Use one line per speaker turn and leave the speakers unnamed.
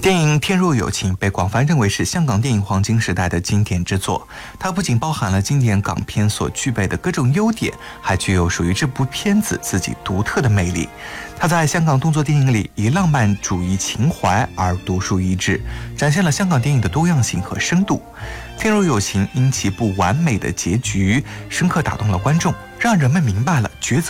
电影《天若有情》被广泛认为是香港电影黄金时代的经典之作。它不仅包含了经典港片所具备的各种优点，还具有属于这部片子自己独特的魅力。它在香港动作电影里以浪漫主义情怀而独树一帜，展现了香港电影的多样性和深度。《天若有情》因其不完美的结局，深刻打动了观众，让人们明白了抉择